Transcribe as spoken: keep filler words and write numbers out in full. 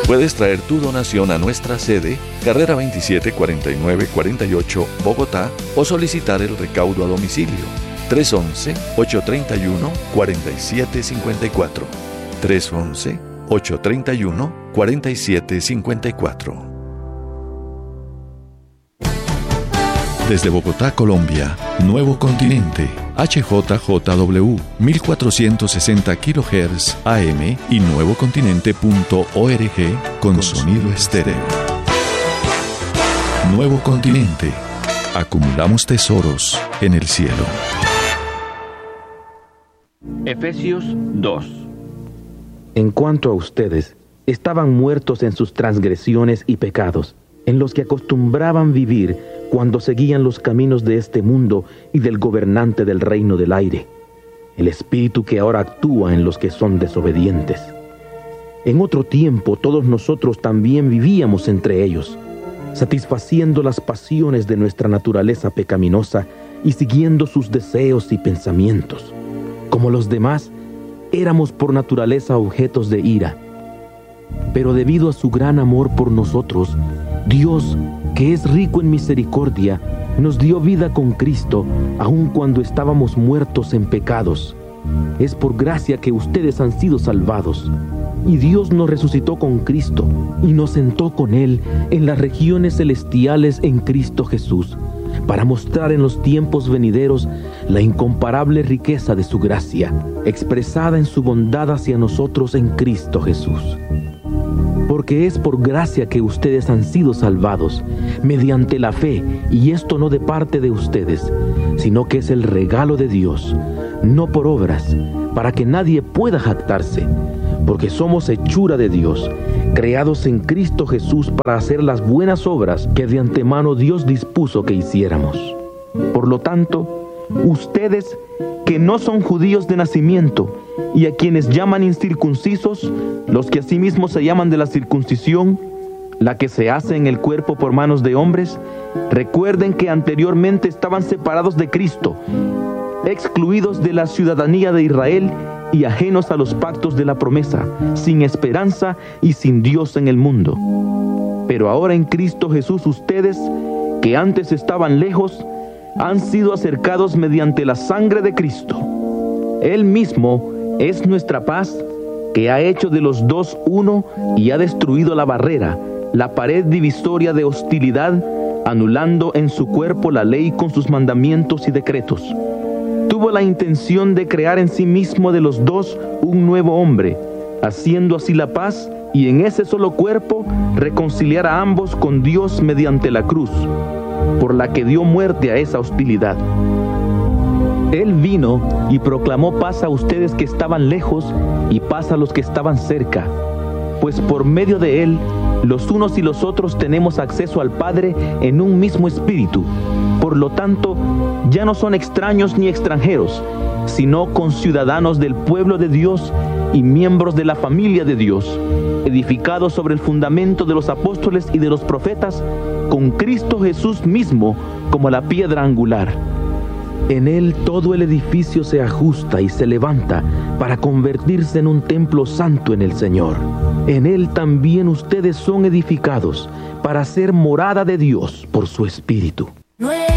Puedes traer tu donación a nuestra sede, Carrera veintisiete cuarenta y nueve cuarenta y ocho, Bogotá, o solicitar el recaudo a domicilio. tres once, ocho treinta y uno, cuarenta y siete cincuenta y cuatro. tres once, ocho treinta y uno, cuarenta y siete cincuenta y cuatro. Desde Bogotá, Colombia, Nuevo Continente, H J J W, mil cuatrocientos sesenta kilohertz A M y nuevocontinente punto org con sonido estéreo. Nuevo Continente. Acumulamos tesoros en el cielo. Efesios dos. En cuanto a ustedes, estaban muertos en sus transgresiones y pecados, en los que acostumbraban vivir cuando seguían los caminos de este mundo y del gobernante del reino del aire, el espíritu que ahora actúa en los que son desobedientes. En otro tiempo todos nosotros también vivíamos entre ellos, satisfaciendo las pasiones de nuestra naturaleza pecaminosa y siguiendo sus deseos y pensamientos. Como los demás, éramos por naturaleza objetos de ira. Pero debido a su gran amor por nosotros, Dios, que es rico en misericordia, nos dio vida con Cristo, aun cuando estábamos muertos en pecados. Es por gracia que ustedes han sido salvados. Y Dios nos resucitó con Cristo y nos sentó con Él en las regiones celestiales en Cristo Jesús, para mostrar en los tiempos venideros la incomparable riqueza de su gracia, expresada en su bondad hacia nosotros en Cristo Jesús. Porque es por gracia que ustedes han sido salvados, mediante la fe, y esto no de parte de ustedes, sino que es el regalo de Dios, no por obras, para que nadie pueda jactarse, porque somos hechura de Dios, creados en Cristo Jesús para hacer las buenas obras que de antemano Dios dispuso que hiciéramos. Por lo tanto, ustedes que no son judíos de nacimiento, y a quienes llaman incircuncisos, los que asimismo se llaman de la circuncisión, la que se hace en el cuerpo por manos de hombres, recuerden que anteriormente estaban separados de Cristo, excluidos de la ciudadanía de Israel y ajenos a los pactos de la promesa, sin esperanza y sin Dios en el mundo. Pero ahora en Cristo Jesús ustedes, que antes estaban lejos, han sido acercados mediante la sangre de Cristo. Él mismo es nuestra paz, que ha hecho de los dos uno y ha destruido la barrera, la pared divisoria de hostilidad, anulando en su cuerpo la ley con sus mandamientos y decretos. Tuvo la intención de crear en sí mismo de los dos un nuevo hombre, haciendo así la paz, y en ese solo cuerpo reconciliar a ambos con Dios mediante la cruz, por la que dio muerte a esa hostilidad. Él vino y proclamó paz a ustedes que estaban lejos y paz a los que estaban cerca, pues por medio de Él, los unos y los otros tenemos acceso al Padre en un mismo espíritu. Por lo tanto, ya no son extraños ni extranjeros, sino conciudadanos del pueblo de Dios y miembros de la familia de Dios, edificados sobre el fundamento de los apóstoles y de los profetas, con Cristo Jesús mismo como la piedra angular. En Él todo el edificio se ajusta y se levanta para convertirse en un templo santo en el Señor. En Él también ustedes son edificados para ser morada de Dios por su Espíritu.